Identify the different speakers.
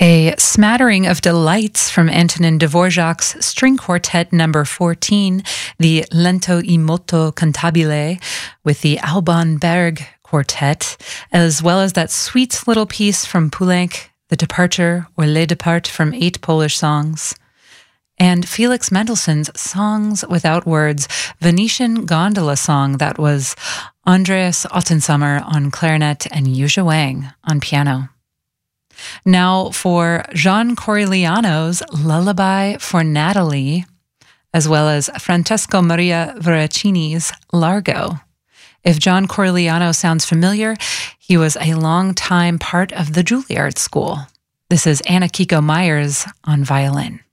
Speaker 1: A smattering of delights from Antonin Dvorak's String Quartet No. 14, the Lento e molto cantabile, with the Alban Berg Quartet, as well as that sweet little piece from Poulenc, The Departure, or Les Departs from 8 Polish Songs. And Felix Mendelssohn's Songs Without Words, Venetian gondola song that was Andreas Ottensummer on clarinet and Yuzha Wang on piano. Now for John Corigliano's Lullaby for Natalie, as well as Francesco Maria Veracini's Largo. If John Corigliano sounds familiar, he was a long-time part of the Juilliard School. This is Anna Kiko Myers on violin.